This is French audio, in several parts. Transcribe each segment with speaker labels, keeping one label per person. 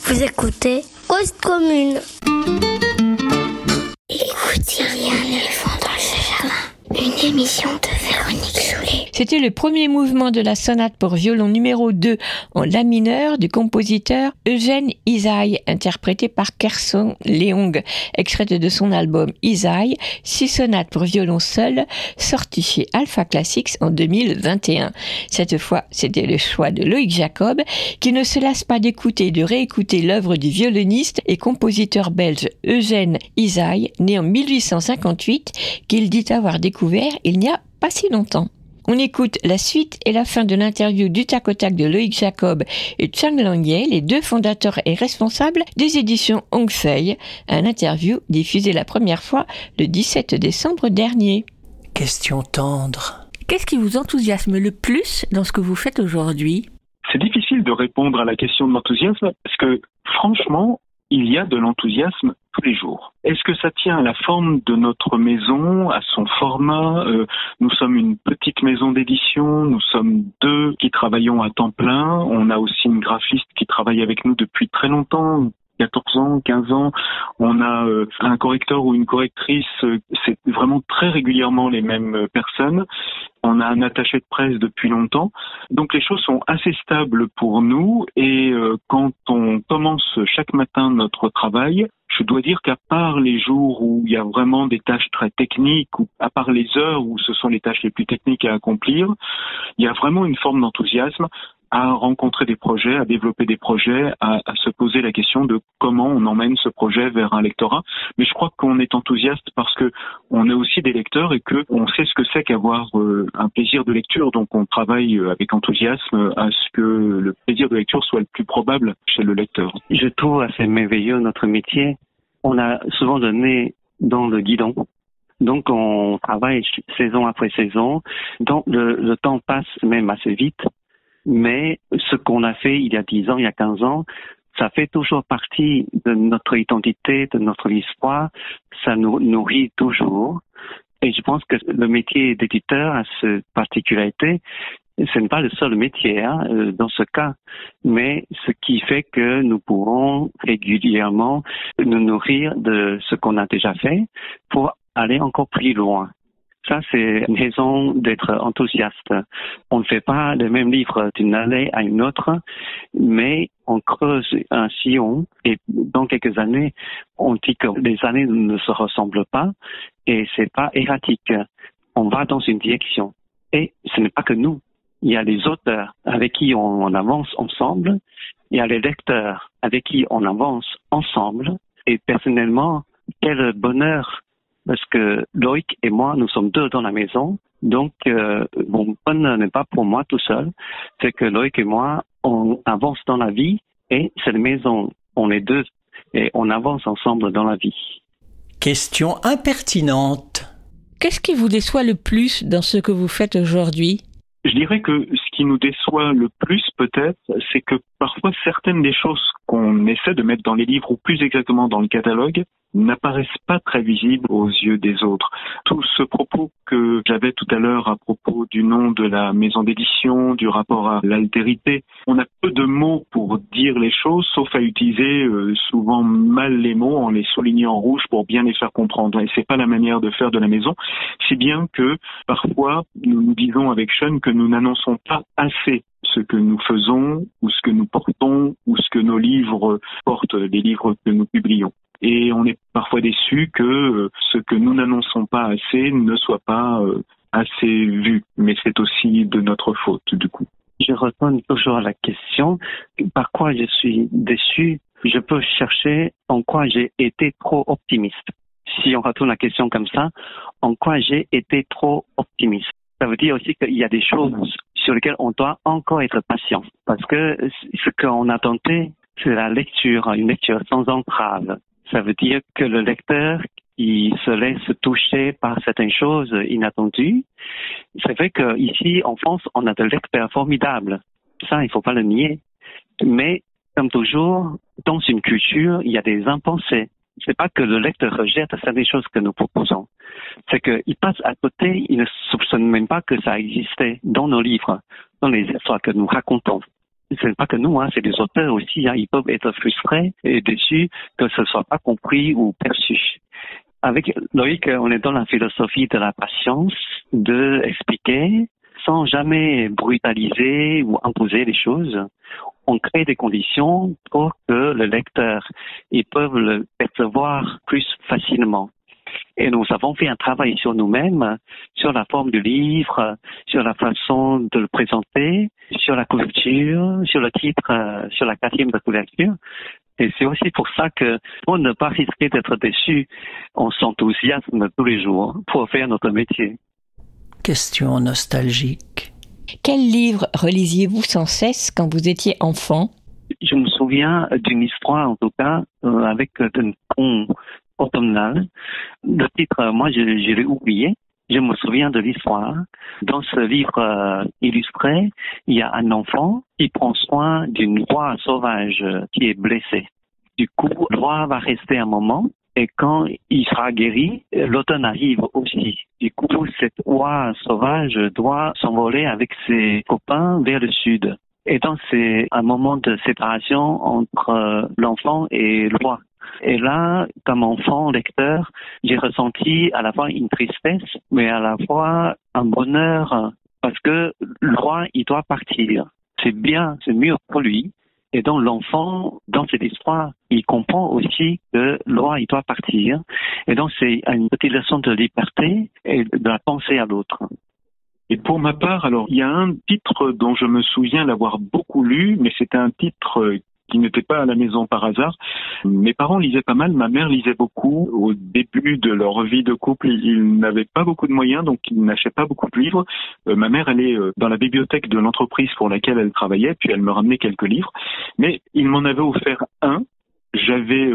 Speaker 1: Vous écoutez Cause Commune. Écoutez, il y a un éléphant dans le jardin. Une émission de Véronique Soulet.
Speaker 2: C'était le premier mouvement de la sonate pour violon numéro 2 en la mineur du compositeur Eugène Ysaÿe, interprété par Kherson Leong, extraite de son album Ysaÿe, 6 sonates pour violon seul, sorti chez Alpha Classics en 2021. Cette fois, c'était le choix de Loïc Jacob, qui ne se lasse pas d'écouter et de réécouter l'œuvre du violoniste et compositeur belge Eugène Ysaÿe, né en 1858, qu'il dit avoir découvert il n'y a pas si longtemps. On écoute la suite et la fin de l'interview du tac au tac de Loïc Jacob et Chang Lang-Ye, les deux fondateurs et responsables des éditions Hong Fei, un interview diffusé la première fois le 17 décembre dernier.
Speaker 3: Question tendre.
Speaker 4: Qu'est-ce qui vous enthousiasme le plus dans ce que vous faites aujourd'hui ?
Speaker 5: C'est difficile de répondre à la question de l'enthousiasme parce que, franchement, il y a de l'enthousiasme tous les jours. Est-ce que ça tient à la forme de notre maison, à son format ? Nous sommes une petite maison d'édition, nous sommes 2 qui travaillons à temps plein. On a aussi une graphiste qui travaille avec nous depuis très longtemps, 14 ans, 15 ans. On a un correcteur ou une correctrice, c'est vraiment très régulièrement les mêmes personnes. On a un attaché de presse depuis longtemps. Donc les choses sont assez stables pour nous et quand on commence chaque matin notre travail, je dois dire qu'à part les jours où il y a vraiment des tâches très techniques, ou à part les heures où ce sont les tâches les plus techniques à accomplir, il y a vraiment une forme d'enthousiasme à rencontrer des projets, à développer des projets, à se poser la question de comment on emmène ce projet vers un lectorat. Mais je crois qu'on est enthousiaste parce que on est aussi des lecteurs et que on sait ce que c'est qu'avoir un plaisir de lecture. Donc on travaille avec enthousiasme à ce que le plaisir de lecture soit le plus probable chez le lecteur.
Speaker 6: Je trouve assez merveilleux notre métier. On a souvent le nez dans le guidon. Donc on travaille saison après saison. Donc le temps passe même assez vite. Mais ce qu'on a fait il y a 10 ans, il y a 15 ans, ça fait toujours partie de notre identité, de notre histoire. Ça nous nourrit toujours. Et je pense que le métier d'éditeur a cette particularité. Ce n'est pas le seul métier dans ce cas, mais ce qui fait que nous pourrons régulièrement nous nourrir de ce qu'on a déjà fait pour aller encore plus loin. Ça, c'est une raison d'être enthousiaste. On ne fait pas le même livre d'une année à une autre, mais on creuse un sillon et dans quelques années, on dit que les années ne se ressemblent pas et c'est pas erratique. On va dans une direction. Et ce n'est pas que nous. Il y a les auteurs avec qui on avance ensemble. Il y a les lecteurs avec qui on avance ensemble. Et personnellement, quel bonheur! Parce que Loïc et moi, nous sommes 2 dans la maison. Donc, mon bonheur n'est pas pour moi tout seul. C'est que Loïc et moi, on avance dans la vie et cette maison, on est 2 et on avance ensemble dans la vie.
Speaker 3: Question impertinente.
Speaker 4: Qu'est-ce qui vous déçoit le plus dans ce que vous faites aujourd'hui ?
Speaker 5: Je dirais que ce qui nous déçoit le plus peut-être, c'est que parfois certaines des choses qu'on essaie de mettre dans les livres ou plus exactement dans le catalogue n'apparaissent pas très visibles aux yeux des autres. Tout ce propos que j'avais tout à l'heure à propos du nom de la maison d'édition, du rapport à l'altérité, on a peu de mots pour dire les choses, sauf à utiliser souvent mal les mots en les soulignant en rouge pour bien les faire comprendre. Et c'est pas la manière de faire de la maison, si bien que parfois nous nous disons avec Sean que nous n'annonçons pas assez ce que nous faisons ou ce que nous portons ou ce que nos livres portent, les livres que nous publions. Et on est parfois déçu que ce que nous n'annonçons pas assez ne soit pas assez vu. Mais c'est aussi de notre faute, du coup.
Speaker 6: Je retourne toujours à la question, par quoi je suis déçu? Je peux chercher en quoi j'ai été trop optimiste. Si on retourne la question comme ça, en quoi j'ai été trop optimiste? Ça veut dire aussi qu'il y a des choses sur lesquelles on doit encore être patient. Parce que ce qu'on a tenté, c'est la lecture, une lecture sans entrave. Ça veut dire que le lecteur qui se laisse toucher par certaines choses inattendues, c'est vrai qu'ici, en France, on a des lecteurs formidables. Ça, il ne faut pas le nier. Mais, comme toujours, dans une culture, il y a des impensés. C'est pas que le lecteur rejette certaines choses que nous proposons. C'est qu'il passe à côté, il ne soupçonne même pas que ça existait dans nos livres, dans les histoires que nous racontons. ce n'est pas que nous, c'est des auteurs aussi, ils peuvent être frustrés et déçus que ce ne soit pas compris ou perçu. Avec Loïc, on est dans la philosophie de la patience, de expliquer sans jamais brutaliser ou imposer les choses. On crée des conditions pour que le lecteur, ils peuvent le percevoir plus facilement. Et nous avons fait un travail sur nous-mêmes, sur la forme du livre, sur la façon de le présenter, sur la couverture, sur le titre, sur la quatrième de couverture. Et c'est aussi pour ça que, pour ne pas risquer d'être déçu, on s'enthousiasme tous les jours pour faire notre métier.
Speaker 3: Question nostalgique.
Speaker 2: Quel livre relisiez-vous sans cesse quand vous étiez enfant?
Speaker 6: Je me souviens d'une histoire, en tout cas, avec un ton automnal. Le titre, moi, je l'ai oublié. Je me souviens de l'histoire. Dans ce livre illustré, il y a un enfant qui prend soin d'une oie sauvage qui est blessée. Du coup, l'oie va rester un moment et quand il sera guéri, l'automne arrive aussi. Du coup, cette oie sauvage doit s'envoler avec ses copains vers le sud. Et donc, c'est un moment de séparation entre l'enfant et l'oie. Et là, comme enfant lecteur, j'ai ressenti à la fois une tristesse, mais à la fois un bonheur, parce que le roi, il doit partir. C'est bien, c'est mieux pour lui. Et donc l'enfant, dans cette histoire, il comprend aussi que le roi, il doit partir. Et donc c'est une petite leçon de liberté et de la pensée à l'autre.
Speaker 5: Et pour ma part, alors, il y a un titre dont je me souviens l'avoir beaucoup lu, mais c'était un titre qui n'était pas à la maison par hasard. Mes parents lisaient pas mal, ma mère lisait beaucoup. Au début de leur vie de couple, ils n'avaient pas beaucoup de moyens, donc ils n'achetaient pas beaucoup de livres. Ma mère allait dans la bibliothèque de l'entreprise pour laquelle elle travaillait, puis elle me ramenait quelques livres. Mais ils m'en avaient offert un. J'avais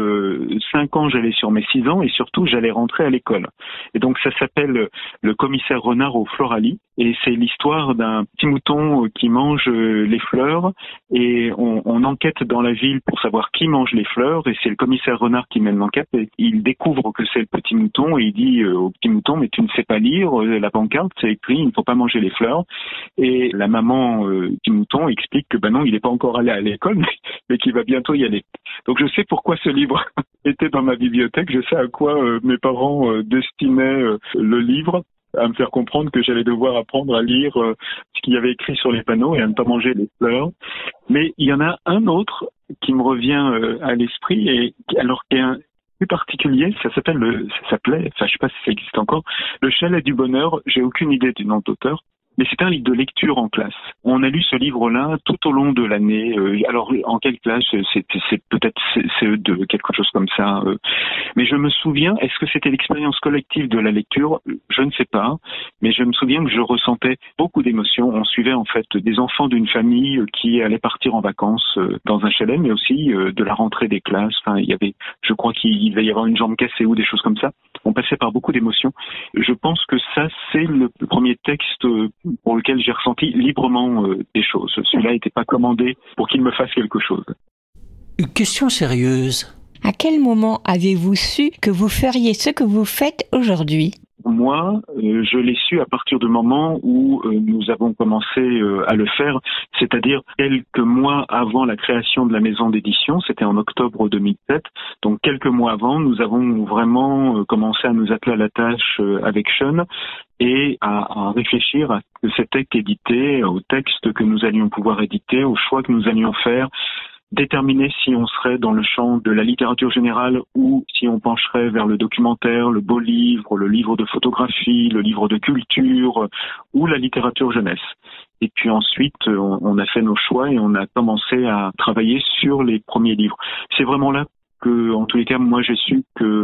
Speaker 5: 5 ans, j'allais sur mes 6 ans, et surtout, j'allais rentrer à l'école. Et donc, ça s'appelle Le commissaire renard au Floralie, et c'est l'histoire d'un petit mouton qui mange les fleurs, et on enquête dans la ville pour savoir qui mange les fleurs, et c'est le commissaire renard qui mène l'enquête, et il découvre que c'est le petit mouton, et il dit au petit mouton, mais tu ne sais pas lire, la pancarte, c'est écrit, il ne faut pas manger les fleurs, et la maman du mouton explique que non, il n'est pas encore allé à l'école, mais qu'il va bientôt y aller. Donc je sais pourquoi ce livre était dans ma bibliothèque, je sais à quoi mes parents destinaient le livre, à me faire comprendre que j'allais devoir apprendre à lire ce qu'il y avait écrit sur les panneaux et à ne pas manger les fleurs. Mais il y en a un autre qui me revient à l'esprit, et alors qui est un plus particulier, ça s'appelait, je sais pas si ça existe encore, Le Chalet du Bonheur. J'ai aucune idée du nom d'auteur. Mais c'est un livre de lecture en classe. On a lu ce livre-là tout au long de l'année. Alors, en quelle classe? C'est peut-être CE2, quelque chose comme ça. Mais je me souviens, est-ce que c'était l'expérience collective de la lecture? Je ne sais pas. Mais je me souviens que je ressentais beaucoup d'émotions. On suivait en fait des enfants d'une famille qui allaient partir en vacances dans un chalet, mais aussi de la rentrée des classes. Enfin, il y avait, je crois qu'il va y avoir une jambe cassée ou des choses comme ça. On passait par beaucoup d'émotions. Je pense que ça, c'est le premier texte pour lequel j'ai ressenti librement des choses. Celui-là n'était pas commandé pour qu'il me fasse quelque chose.
Speaker 3: Une question sérieuse.
Speaker 2: À quel moment avez-vous su que vous feriez ce que vous faites aujourd'hui?
Speaker 5: Moi, je l'ai su à partir du moment où nous avons commencé à le faire, c'est-à-dire quelques mois avant la création de la maison d'édition, c'était en octobre 2007, donc quelques mois avant, nous avons vraiment commencé à nous atteler à la tâche avec Sean et à réfléchir à ce que c'était qu'éditer, au texte que nous allions pouvoir éditer, aux choix que nous allions faire, déterminer si on serait dans le champ de la littérature générale ou si on pencherait vers le documentaire, le beau livre, le livre de photographie, le livre de culture ou la littérature jeunesse. Et puis ensuite, on a fait nos choix et on a commencé à travailler sur les premiers livres. C'est vraiment là que, en tous les cas, moi j'ai su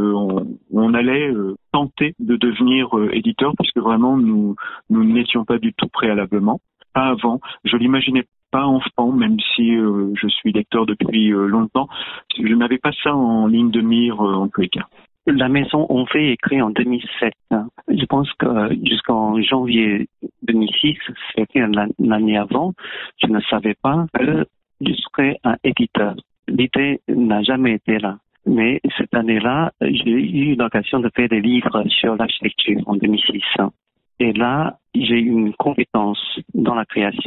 Speaker 5: qu'on allait tenter de devenir éditeur, puisque vraiment nous n'étions pas du tout préalablement. Pas avant, je l'imaginais pas enfant, même si je suis lecteur depuis longtemps. Je n'avais pas ça en ligne de mire en tous les cas.
Speaker 6: La maison on fait est créée en 2007. Je pense que jusqu'en janvier 2006, c'était l'année avant, je ne savais pas que je serais un éditeur. L'idée n'a jamais été là. Mais cette année-là, j'ai eu l'occasion de faire des livres sur l'architecture en 2006. Et là, j'ai eu une compétence dans la création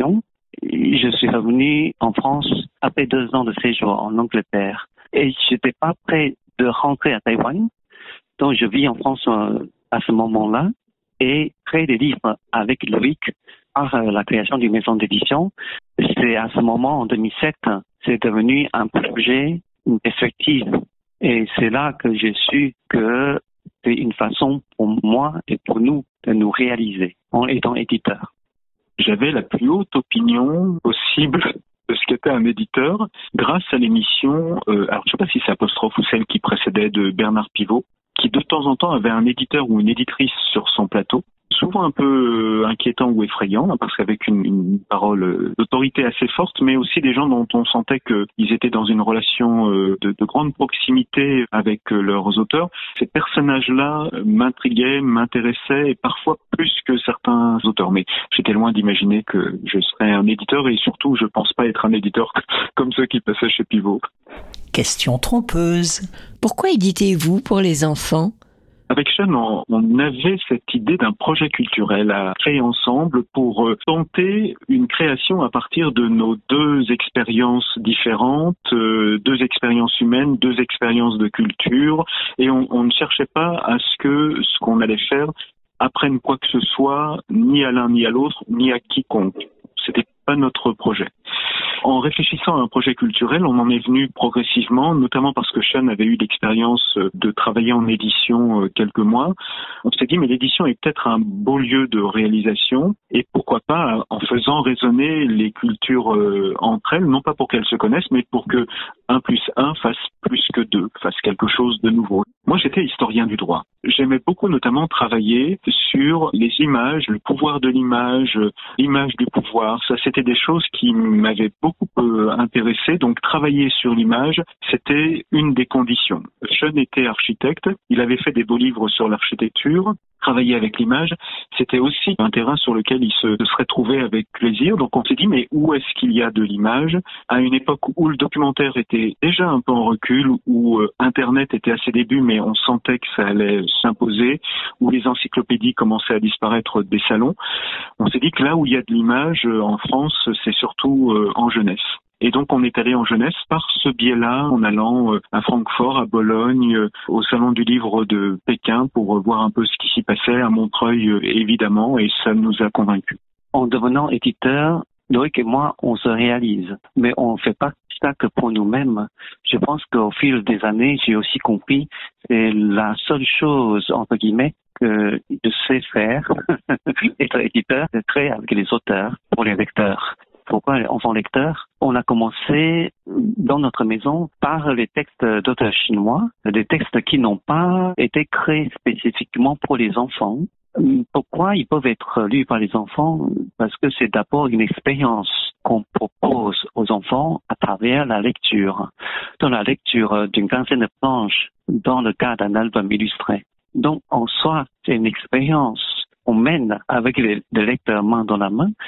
Speaker 6: je suis revenu en France après 2 ans de séjour en Angleterre. Et je n'étais pas prêt de rentrer à Taïwan. Donc, je vis en France à ce moment-là et crée des livres avec Loïc par la création d'une maison d'édition. C'est à ce moment, en 2007, c'est devenu un projet, une perspective. Et c'est là que j'ai su que c'est une façon pour moi et pour nous de nous réaliser en étant éditeur.
Speaker 5: J'avais la plus haute opinion possible de ce qu'était un éditeur grâce à l'émission, alors je ne sais pas si c'est Apostrophe ou celle qui précédait, de Bernard Pivot, qui de temps en temps avait un éditeur ou une éditrice sur son plateau, souvent un peu inquiétant ou effrayant, parce qu'avec une parole d'autorité assez forte, mais aussi des gens dont on sentait qu'ils étaient dans une relation de grande proximité avec leurs auteurs. Ces personnages-là m'intriguaient, m'intéressaient, et parfois plus que certains auteurs. Mais j'étais loin d'imaginer que je serais un éditeur, et surtout, je pense pas être un éditeur comme ceux qui passaient chez Pivot.
Speaker 3: Question trompeuse.
Speaker 2: Pourquoi éditez-vous pour les enfants ?
Speaker 5: Avec Sean, on avait cette idée d'un projet culturel à créer ensemble pour tenter une création à partir de nos 2 expériences différentes, 2 expériences humaines, 2 expériences de culture, et on ne cherchait pas à ce qu'on allait faire apprenne quoi que ce soit, ni à l'un ni à l'autre, ni à quiconque. C'était pas notre projet. En réfléchissant à un projet culturel, on en est venu progressivement, notamment parce que Sean avait eu l'expérience de travailler en édition quelques mois. On s'est dit, mais l'édition est peut-être un beau lieu de réalisation, et pourquoi pas en faisant résonner les cultures entre elles, non pas pour qu'elles se connaissent, mais pour que 1 + 1 fasse plus que 2, fasse quelque chose de nouveau. Moi, j'étais historien du droit. J'aimais beaucoup notamment travailler sur les images, le pouvoir de l'image, l'image du pouvoir. Ça, c'était des choses qui m'avaient beaucoup intéressé. Donc, travailler sur l'image, c'était une des conditions. Sean était architecte. Il avait fait des beaux livres sur l'architecture. Travailler avec l'image, c'était aussi un terrain sur lequel il se serait trouvé avec plaisir. Donc on s'est dit, mais où est-ce qu'il y a de l'image ? À une époque où le documentaire était déjà un peu en recul, où Internet était à ses débuts, mais on sentait que ça allait s'imposer, où les encyclopédies commençaient à disparaître des salons, on s'est dit que là où il y a de l'image en France, c'est surtout en jeunesse. Et donc, on est allé en jeunesse par ce biais-là, en allant à Francfort, à Bologne, au Salon du Livre de Pékin, pour voir un peu ce qui s'y passait, à Montreuil, évidemment, et ça nous a convaincus.
Speaker 6: En devenant éditeur, Loïc et moi, on se réalise, mais on ne fait pas ça que pour nous-mêmes. Je pense qu'au fil des années, j'ai aussi compris, c'est la seule chose, entre guillemets, que je sais faire, être éditeur, c'est créer avec les auteurs, pour les lecteurs. Pourquoi enfants lecteurs? On a commencé dans notre maison par les textes d'auteurs chinois, des textes qui n'ont pas été créés spécifiquement pour les enfants. Pourquoi ils peuvent être lus par les enfants? Parce que c'est d'abord une expérience qu'on propose aux enfants à travers la lecture. Dans la lecture d'une quinzaine de planches, dans le cas d'un album illustré. Donc, en soi, c'est une expérience. On mène avec les lecteurs main dans la main.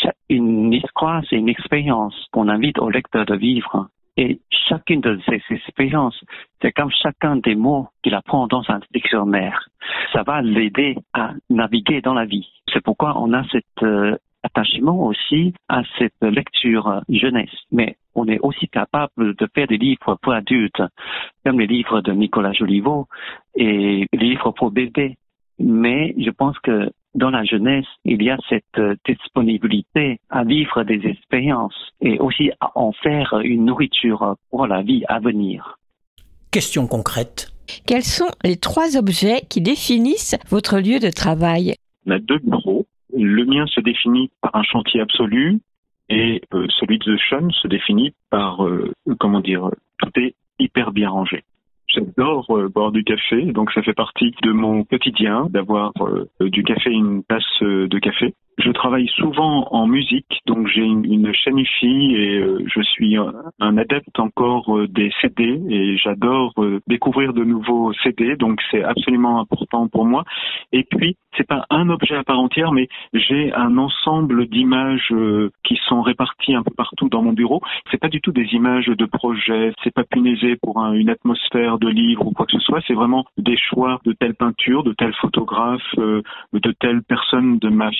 Speaker 6: Une histoire, c'est une expérience qu'on invite au lecteur de vivre. Et chacune de ces expériences, c'est comme chacun des mots qu'il apprend dans un dictionnaire. Ça va l'aider à naviguer dans la vie. C'est pourquoi on a cet attachement aussi à cette lecture jeunesse. Mais on est aussi capable de faire des livres pour adultes, comme les livres de Nicolas Joliveau et les livres pour bébés. Mais je pense que dans la jeunesse, il y a cette disponibilité à vivre des expériences et aussi à en faire une nourriture pour la vie à venir.
Speaker 3: Question concrète.
Speaker 2: Quels sont les 3 objets qui définissent votre lieu de travail ?
Speaker 5: On a 2 bureaux. Le mien se définit par un chantier absolu et celui de Sean se définit par, tout est hyper bien rangé. J'adore boire du café, donc ça fait partie de mon quotidien d'avoir du café et une tasse de café. Je travaille souvent en musique, donc j'ai une chaîne IFI et je suis un adepte encore des CD et j'adore découvrir de nouveaux CD, donc c'est absolument important pour moi. Et puis, c'est pas un objet à part entière, mais j'ai un ensemble d'images qui sont réparties un peu partout dans mon bureau. C'est pas du tout des images de projet, c'est pas punaisé pour une atmosphère de livre ou quoi que ce soit, c'est vraiment des choix de telle peinture, de tel photographe, de telle personne de ma famille qui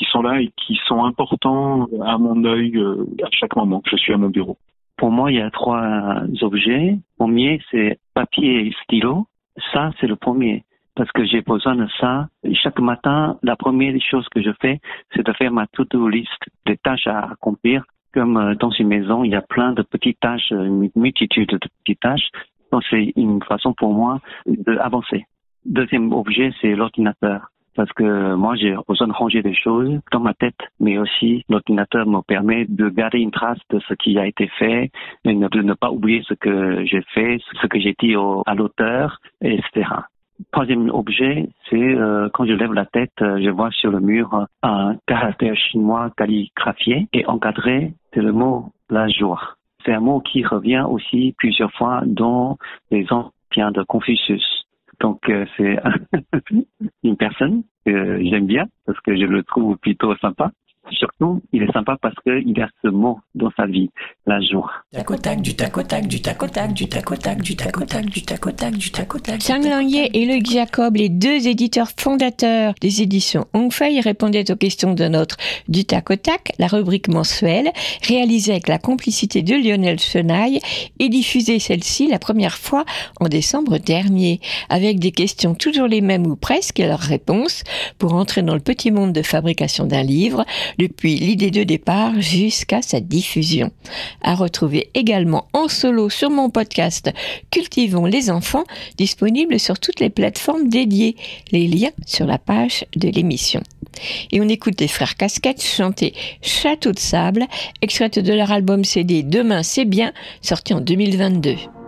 Speaker 5: qui sont là et qui sont importants à mon œil à chaque moment que je suis à mon bureau.
Speaker 6: Pour moi, il y a 3 objets. Le premier, c'est papier et stylo. Ça, c'est le premier. Parce que j'ai besoin de ça. Chaque matin, la première chose que je fais, c'est de faire ma to-do list des tâches à accomplir. Comme dans une maison, il y a plein de petites tâches, une multitude de petites tâches. Donc, c'est une façon pour moi d'avancer. Deuxième objet, c'est l'ordinateur. Parce que moi, j'ai besoin de ranger des choses dans ma tête, mais aussi l'ordinateur me permet de garder une trace de ce qui a été fait, et de ne pas oublier ce que j'ai fait, ce que j'ai dit à l'auteur, etc. Troisième objet, c'est quand je lève la tête, je vois sur le mur un caractère chinois calligraphié et encadré, c'est le mot « la joie ». C'est un mot qui revient aussi plusieurs fois dans les anciens de Confucius. Donc c'est une personne que j'aime bien parce que je le trouve plutôt sympa. Surtout, il est sympa parce qu'il a ce mot dans sa vie, la joie.
Speaker 3: Tac au tac, du tac au tac, du tac au tac, du tac au tac, du tac au tac, du tac au tac, du tac au tac.
Speaker 2: Zhang Langyé et Loïc Jacob, les 2 éditeurs fondateurs des éditions Hongfei, répondaient aux questions de notre Du tac au tac, la rubrique mensuelle, réalisée avec la complicité de Lionel Chenaille et diffusée celle-ci la première fois en décembre dernier, avec des questions toujours les mêmes ou presque et leurs réponses pour entrer dans le petit monde de fabrication d'un livre, depuis l'idée de départ jusqu'à sa diffusion. À retrouver également en solo sur mon podcast Cultivons les enfants, disponible sur toutes les plateformes dédiées. Les liens sur la page de l'émission. Et on écoute les frères Casquettes chanter Château de sable, extraite de leur album CD Demain c'est bien, sorti en 2022.